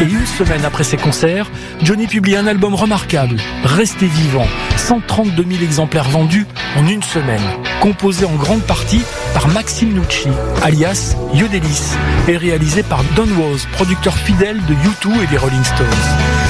Et une semaine après ses concerts, Johnny publie un album remarquable, Restez vivant, 132 000 exemplaires vendus en une semaine, composé en grande partie par Maxime Nucci, alias Yodelis, et réalisé par Don Was, producteur fidèle de U2 et des Rolling Stones.